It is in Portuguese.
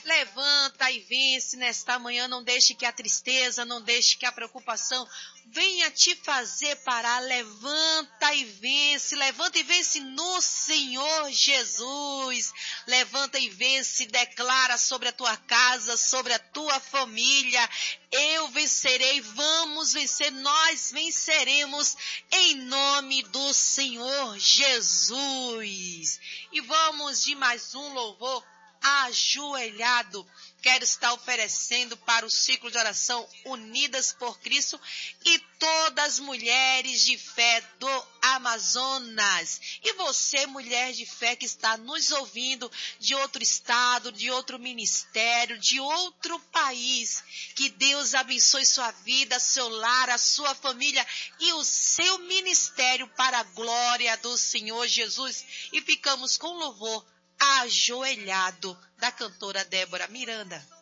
Levanta e vence nesta manhã, não deixe que a tristeza, não deixe que a preocupação venha te fazer parar. Levanta e vence no Senhor Jesus. Levanta e vence, declara sobre a tua casa, sobre a tua família. Eu vencerei, vamos vencer, nós venceremos em nome do Senhor Jesus. E vamos de mais um louvor ajoelhado. Quero estar oferecendo para o ciclo de oração Unidas por Cristo e todas as mulheres de fé do Amazonas. E você, mulher de fé que está nos ouvindo de outro estado, de outro ministério, de outro país, que Deus abençoe sua vida, seu lar, a sua família e o seu ministério para a glória do Senhor Jesus. E ficamos com louvor ajoelhado, da cantora Débora Miranda.